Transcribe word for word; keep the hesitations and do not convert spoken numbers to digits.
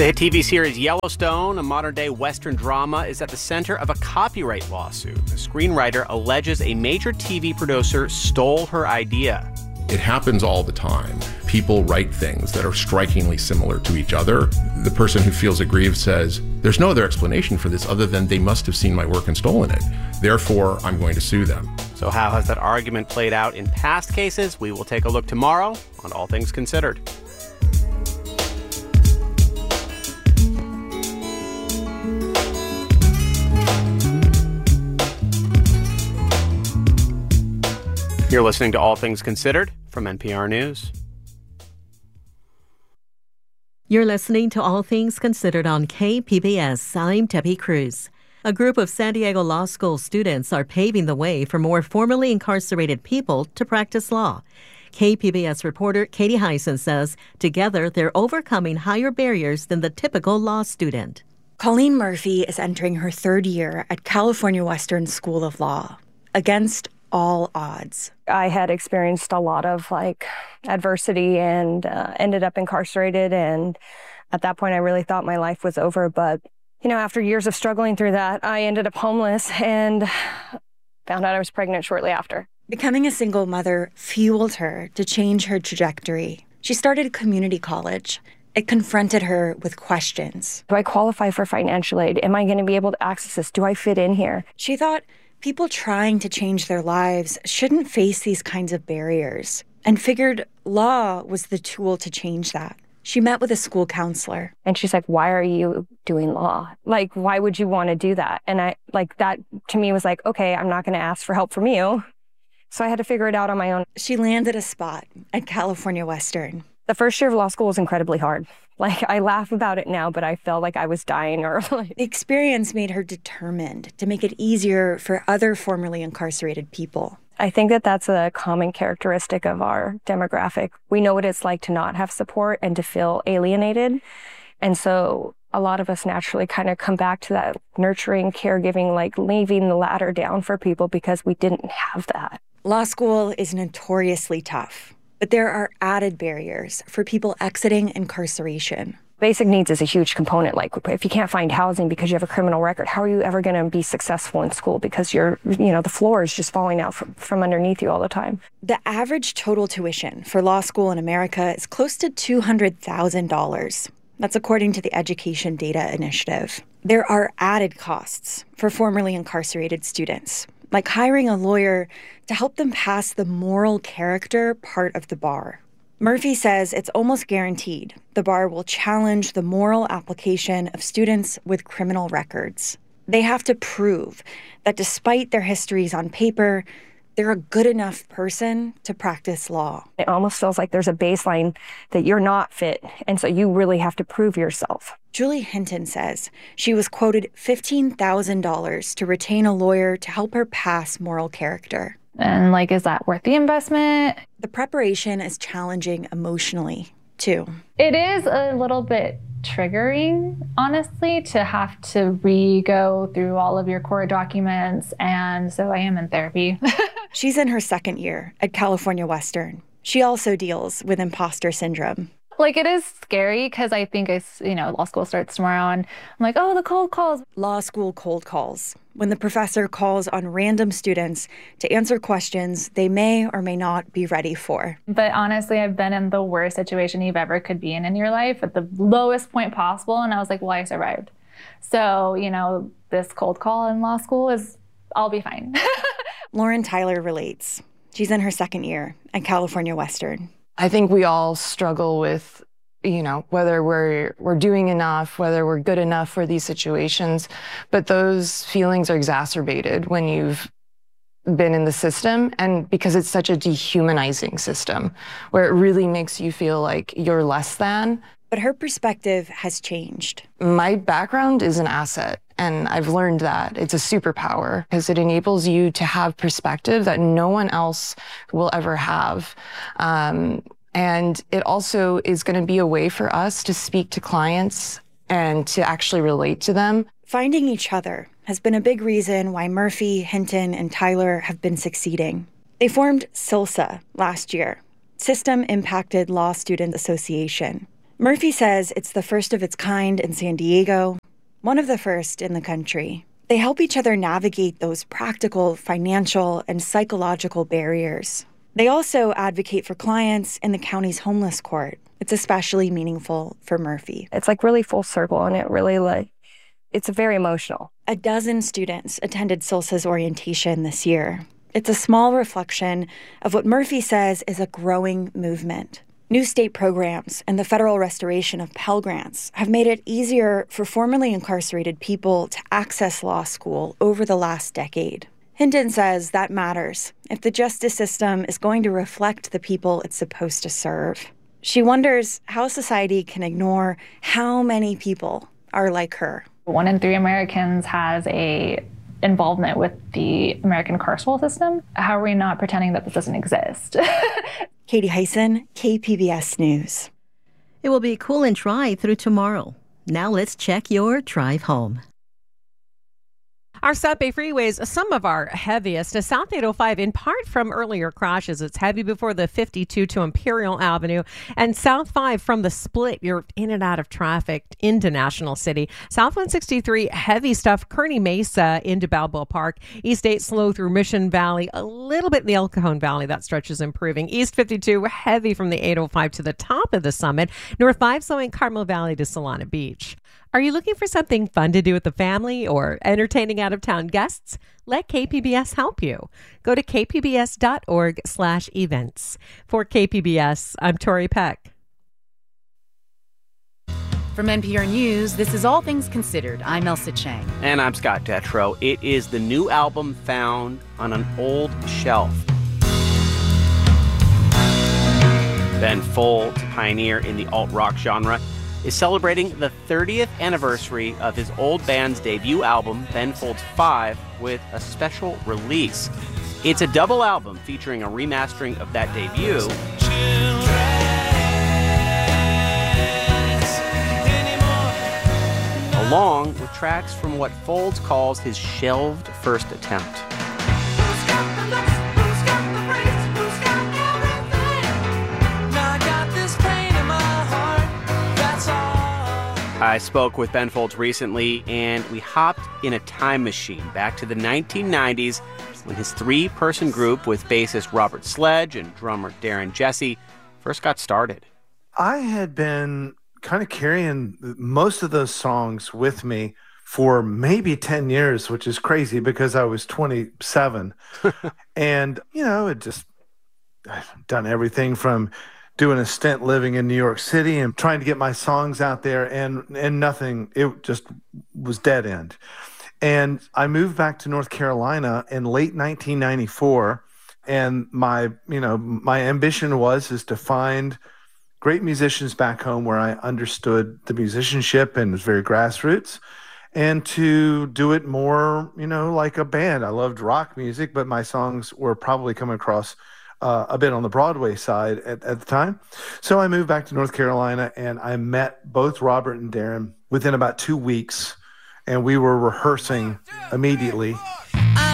The hit T V series Yellowstone, a modern-day Western drama, is at the center of a copyright lawsuit. The screenwriter alleges a major T V producer stole her idea. It happens all the time. People write things that are strikingly similar to each other. The person who feels aggrieved says, there's no other explanation for this other than they must have seen my work and stolen it. Therefore, I'm going to sue them. So how has that argument played out in past cases? We will take a look tomorrow on All Things Considered. You're listening to All Things Considered from N P R News. You're listening to All Things Considered on K P B S. I'm Debbie Cruz. A group of San Diego Law School students are paving the way for more formerly incarcerated people to practice law. K P B S reporter Katie Hyson says together they're overcoming higher barriers than the typical law student. Colleen Murphy is entering her third year at California Western School of Law. Against all odds. I had experienced a lot of like adversity and uh, ended up incarcerated. And at that point, I really thought my life was over. But, you know, after years of struggling through that, I ended up homeless and found out I was pregnant shortly after. Becoming a single mother fueled her to change her trajectory. She started community college. It confronted her with questions. Do I qualify for financial aid? Am I going to be able to access this? Do I fit in here? She thought people trying to change their lives shouldn't face these kinds of barriers, and figured law was the tool to change that. She met with a school counselor. And she's like, why are you doing law? Like, why would you want to do that? And I, like, that to me was like, okay, I'm not going to ask for help from you. So I had to figure it out on my own. She landed a spot at California Western. The first year of law school was incredibly hard. Like, I laugh about it now, but I felt like I was dying early. The experience made her determined to make it easier for other formerly incarcerated people. I think that that's a common characteristic of our demographic. We know what it's like to not have support and to feel alienated. And so a lot of us naturally kind of come back to that nurturing, caregiving, like leaving the ladder down for people because we didn't have that. Law school is notoriously tough. But there are added barriers for people exiting incarceration. Basic needs is a huge component. Like if you can't find housing because you have a criminal record, how are you ever going to be successful in school? Because you're, you know, the floor is just falling out from, from underneath you all the time. The average total tuition for law school in America is close to two hundred thousand dollars. That's according to the Education Data Initiative. There are added costs for formerly incarcerated students, like hiring a lawyer to help them pass the moral character part of the bar. Murphy says it's almost guaranteed the bar will challenge the moral application of students with criminal records. They have to prove that despite their histories on paper, they're a good enough person to practice law. It almost feels like there's a baseline that you're not fit, and so you really have to prove yourself. Julie Hinton says she was quoted fifteen thousand dollars to retain a lawyer to help her pass moral character. And, like, is that worth the investment? The preparation is challenging emotionally, too. It is a little bit triggering, honestly, to have to re-go through all of your court documents. And so I am in therapy. She's in her second year at California Western. She also deals with imposter syndrome. Like, it is scary because I think, I, you know, law school starts tomorrow and I'm like, oh, the cold calls. Law school cold calls. When the professor calls on random students to answer questions they may or may not be ready for. But honestly, I've been in the worst situation you've ever could be in in your life at the lowest point possible. And I was like, well, I survived. So, you know, this cold call in law school is, I'll be fine. Lauren Tyler relates. She's in her second year at California Western. I think we all struggle with, you know, whether we're we're doing enough, whether we're good enough for these situations, but those feelings are exacerbated when you've been in the system, and because it's such a dehumanizing system where it really makes you feel like you're less than. But her perspective has changed. My background is an asset, and I've learned that it's a superpower because it enables you to have perspective that no one else will ever have. Um, and it also is going to be a way for us to speak to clients and to actually relate to them. Finding each other has been a big reason why Murphy, Hinton, and Tyler have been succeeding. They formed SILSA last year, System Impacted Law Student Association. Murphy says it's the first of its kind in San Diego, one of the first in the country. They help each other navigate those practical, financial, and psychological barriers. They also advocate for clients in the county's homeless court. It's especially meaningful for Murphy. It's like really full circle, and it really like, it's very emotional. A dozen students attended S I L Sa's orientation this year. It's a small reflection of what Murphy says is a growing movement. New state programs and the federal restoration of Pell Grants have made it easier for formerly incarcerated people to access law school over the last decade. Hinton says that matters if the justice system is going to reflect the people it's supposed to serve. She wonders how society can ignore how many people are like her. One in three Americans has a involvement with the American carceral system. How are we not pretending that this doesn't exist? Katie Hyson, K P B S News. It will be cool and dry through tomorrow. Now let's check your drive home. Our South Bay freeways, some of our heaviest. A South eight oh five, in part from earlier crashes. It's heavy before the fifty-two to Imperial Avenue. And South five from the split. You're in and out of traffic into National City. South one sixty-three, heavy stuff. Kearney Mesa into Balboa Park. East eight slow through Mission Valley. A little bit in the El Cajon Valley. That stretch is improving. East fifty-two, heavy from the eight oh five to the top of the summit. North five slow in Carmel Valley to Solana Beach. Are you looking for something fun to do with the family or entertaining out-of-town guests? Let K P B S help you. Go to k p b s dot org slash events. For K P B S, I'm Tori Peck. From N P R News, this is All Things Considered. I'm Elsa Chang. And I'm Scott Detrow. It is the new album found on an old shelf. Ben Folds, pioneer in the alt-rock genre, is celebrating the thirtieth anniversary of his old band's debut album, Ben Folds five, with a special release. It's a double album featuring a remastering of that debut, along with tracks from what Folds calls his shelved first attempt. I spoke with Ben Folds recently, and we hopped in a time machine back to the nineteen nineties when his three-person group with bassist Robert Sledge and drummer Darren Jesse first got started. I had been kind of carrying most of those songs with me for maybe ten years, which is crazy because I was twenty-seven. And, you know, it just, I've done everything from doing a stint living in New York City and trying to get my songs out there, and and nothing, it just was dead end. And I moved back to North Carolina in late nineteen ninety-four, and my, you know, my ambition was is to find great musicians back home where I understood the musicianship and was very grassroots, and to do it more, you know, like a band. I loved rock music, but my songs were probably coming across Uh, a bit on the Broadway side at, at the time. So I moved back to North Carolina, and I met both Robert and Darren within about two weeks, and we were rehearsing immediately.